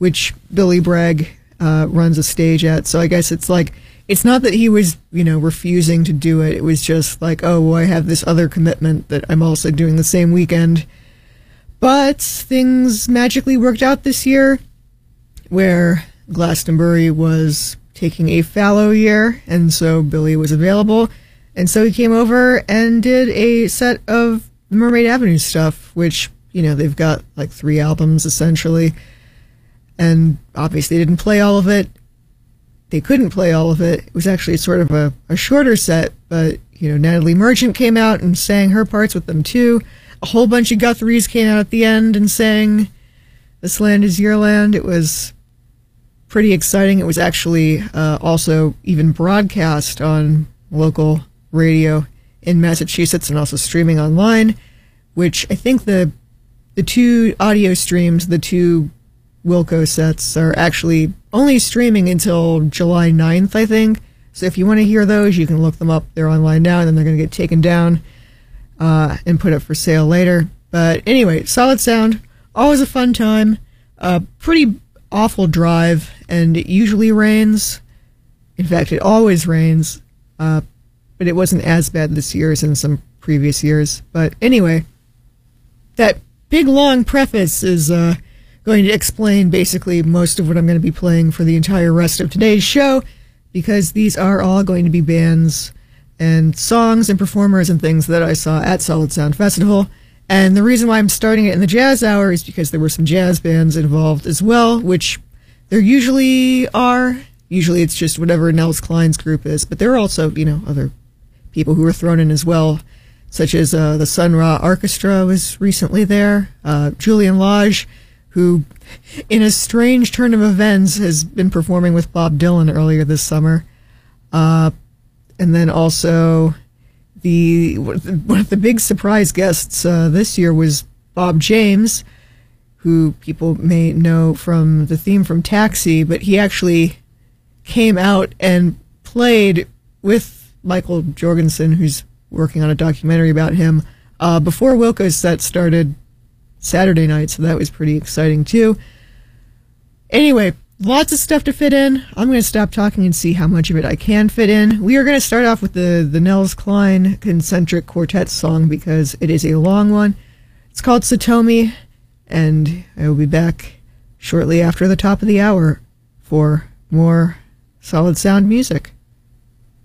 which Billy Bragg runs a stage at. So I guess it's like, it's not that he was, refusing to do it. It was just like, oh, well, I have this other commitment that I'm also doing the same weekend. But things magically worked out this year, where Glastonbury was taking a fallow year, and so Billy was available. And so he came over and did a set of Mermaid Avenue stuff, which, they've got like 3 albums essentially. And obviously didn't play all of it. They couldn't play all of it. It was actually sort of a shorter set, but, Natalie Merchant came out and sang her parts with them too. A whole bunch of Guthries came out at the end and sang This Land Is Your Land. It was pretty exciting. It was actually also even broadcast on local radio in Massachusetts and also streaming online, which I think the 2 audio streams, the 2 Wilco sets, are actually only streaming until July 9th, I think. So if you want to hear those, you can look them up. They're online now, and then they're going to get taken down and put up for sale later. But anyway, Solid Sound, always a fun time. Pretty awful drive, and it usually rains. In fact, it always rains. But it wasn't as bad this year as in some previous years. But anyway, that big long preface is going to explain basically most of what I'm going to be playing for the entire rest of today's show, because these are all going to be bands and songs and performers and things that I saw at Solid Sound Festival. And the reason why I'm starting it in the jazz hour is because there were some jazz bands involved as well, which there usually are. Usually it's just whatever Nels Klein's group is, but there are also, other people who were thrown in as well, such as the Sun Ra Orchestra was recently there. Julian Lage, who, in a strange turn of events, has been performing with Bob Dylan earlier this summer. And then also, one of the big surprise guests this year was Bob James, who people may know from the theme from Taxi, but he actually came out and played with Michael Jorgensen, who's working on a documentary about him, before Wilco's set started Saturday night, so that was pretty exciting too. Anyway, lots of stuff to fit in. I'm going to stop talking and see how much of it I can fit in. We are going to start off with the Nels Klein Concentric Quartet song because it is a long one. It's called Satomi, and I will be back shortly after the top of the hour for more Solid Sound music.